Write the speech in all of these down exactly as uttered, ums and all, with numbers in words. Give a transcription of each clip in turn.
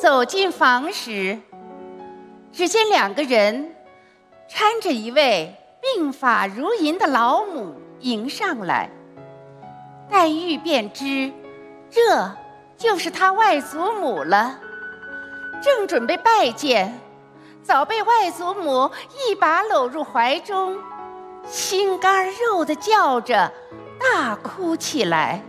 走进房时，只见两个人搀着一位鬓发如银的老母迎上来。黛玉便知这就是他外祖母了，正准备拜见，早被外祖母一把搂入怀中，心肝肉地叫着大哭起来。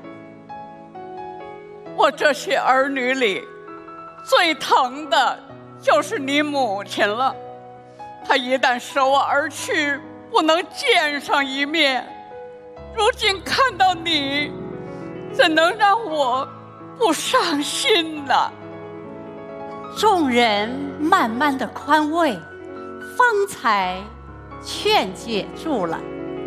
我这些儿女里最疼的就是你母亲了，她一旦守我而去，不能见上一面，如今看到你，怎能让我不伤心呢？ 众人慢慢的宽慰，方才劝解住了。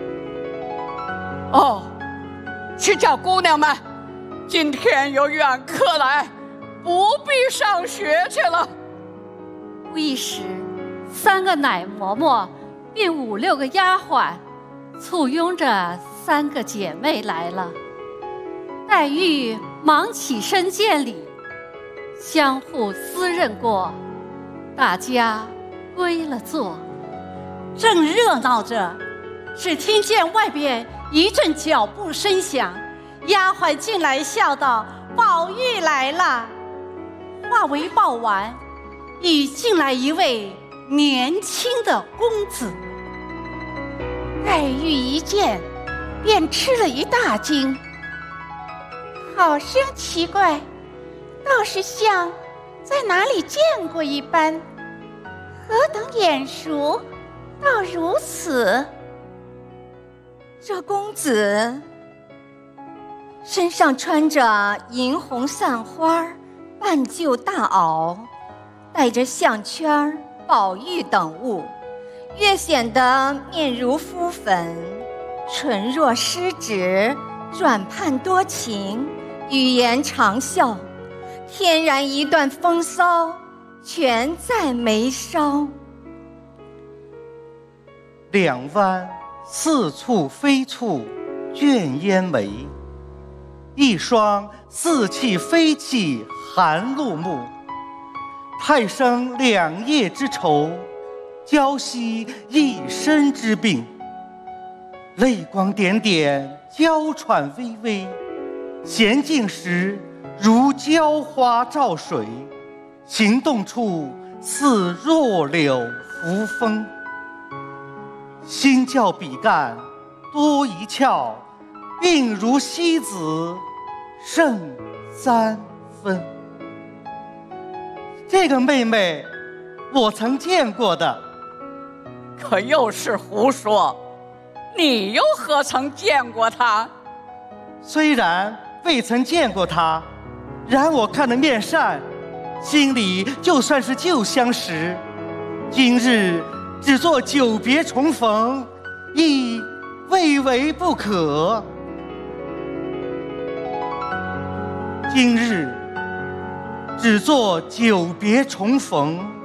哦，去叫姑娘们，今天有远客来，不必上学去了。 不一时，三个奶嬷嬷并五六个丫鬟簇拥着三个姐妹来了。黛玉忙起身见礼，相互私认过，大家归了座。正热闹着，只听见外边一阵脚步声响，丫鬟进来笑道：“宝玉来了。”话未报完，已进来一位年轻的公子。 黛玉一见，便吃了一大惊，好生奇怪，倒是像在哪里见过一般，何等眼熟，到如此。 这公子身上穿着银红散花半旧大袄，带着项圈、宝玉等物，越显得面如敷粉，唇若施脂，转盼多情，语言长笑，天然一段风骚，全在眉梢。 两弯似蹙非蹙卷烟眉，一双似泣非泣含露目，太生两夜之愁，娇惜一身之病。泪光点点，娇喘微微，娴静时如娇花照水，行动处似弱柳扶风。心较比干多一窍，病如西子胜三分。这个妹妹我曾见过的。 可又是胡说，你又何曾见过她？ 虽然未曾见过她，然我看了面善，心里就算是旧相识。今日只做久别重逢，亦未为不可。今日只做久别重逢，